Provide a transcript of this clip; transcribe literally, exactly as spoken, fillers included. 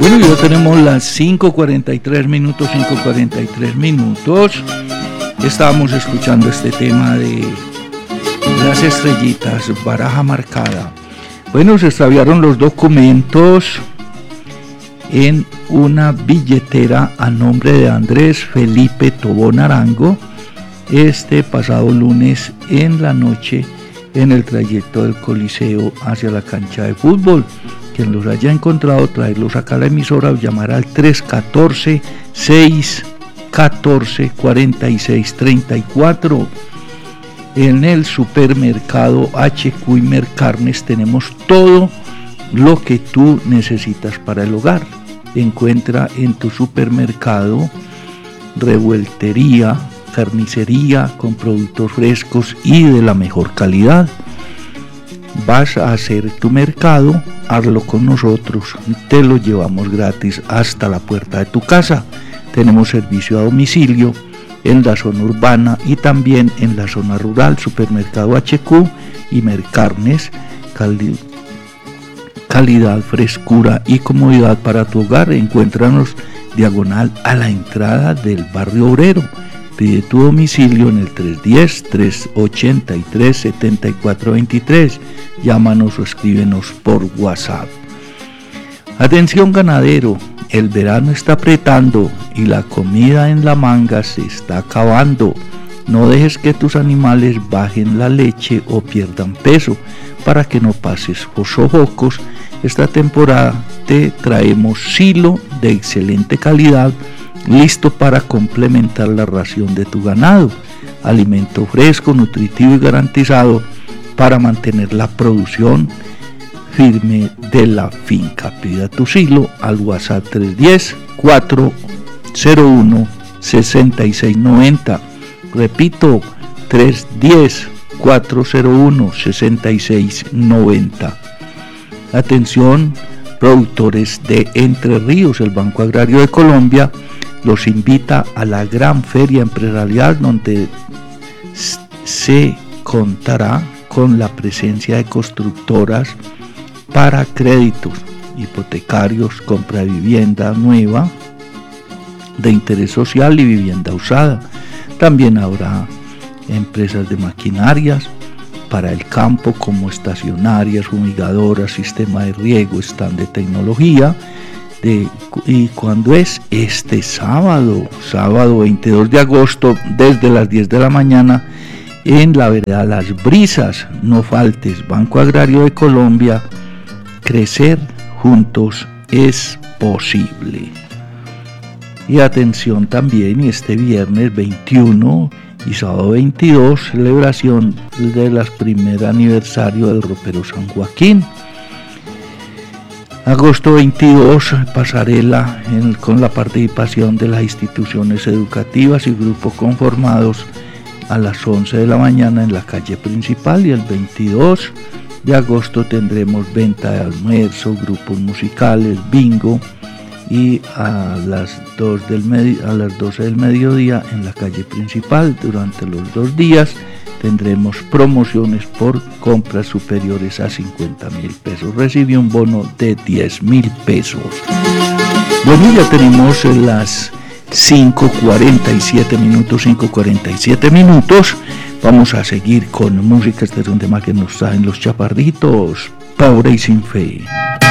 Bueno, ya tenemos las cinco cuarenta y tres minutos, cinco cuarenta y tres minutos. Estábamos escuchando este tema de las estrellitas, baraja marcada. Bueno, se extraviaron los documentos en una billetera a nombre de Andrés Felipe Tobón Arango este pasado lunes en la noche en el trayecto del Coliseo hacia la cancha de fútbol. Quien los haya encontrado, traerlos acá a la emisora o llamar al tres uno cuatro, seis uno cuatro, cuatro seis tres cuatro. En el supermercado H Q y Mercarnes tenemos todo lo que tú necesitas para el hogar. Encuentra en tu supermercado revueltería, carnicería con productos frescos y de la mejor calidad. Vas a hacer tu mercado, hazlo con nosotros, te lo llevamos gratis hasta la puerta de tu casa. Tenemos servicio a domicilio en la zona urbana y también en la zona rural. Supermercado H Q y Mercarnes, cali- calidad, frescura y comodidad para tu hogar. Encuéntranos diagonal a la entrada del barrio obrero. Pide tu domicilio en el tres uno cero, tres ocho tres, siete cuatro dos tres. Llámanos o escríbenos por WhatsApp. Atención ganadero, el verano está apretando y la comida en la manga se está acabando. No dejes que tus animales bajen la leche o pierdan peso. Para que no pases por sofocos, esta temporada te traemos silo de excelente calidad, listo para complementar la ración de tu ganado. Alimento fresco, nutritivo y garantizado para mantener la producción firme de la finca. Pida tu silo al WhatsApp tres uno cero, cuatro cero uno, seis seis nueve cero. Repito, tres uno cero, cuatro cero uno, seis seis nueve cero. Atención, productores de Entre Ríos, el Banco Agrario de Colombia los invita a la gran feria empresarial donde se contará con la presencia de constructoras para créditos hipotecarios, compra de vivienda nueva, de interés social y vivienda usada. También habrá empresas de maquinarias para el campo como estacionarias, fumigadoras, sistema de riego, stand de tecnología. De, y cuando es este sábado, sábado veintidós de agosto, desde las diez de la mañana, en la vereda Las Brisas. No faltes, Banco Agrario de Colombia, crecer juntos es posible. Y atención también, y este viernes veintiuno y sábado veintidós, celebración del primer aniversario del Ropero San Joaquín. Agosto veintidós, pasarela en, con la participación de las instituciones educativas y grupos conformados a las once de la mañana en la calle principal. Y el veintidós de agosto tendremos venta de almuerzo, grupos musicales, bingo, y a las, dos del medi- a las doce del mediodía en la calle principal. Durante los dos días tendremos promociones por compras superiores a cincuenta mil pesos. Recibe un bono de diez mil pesos. Bueno, ya tenemos las cinco cuarenta y siete minutos, cinco cuarenta y siete minutos. Vamos a seguir con música. Este es un tema que nos traen los Chaparritos, Pobre y Sin Fe.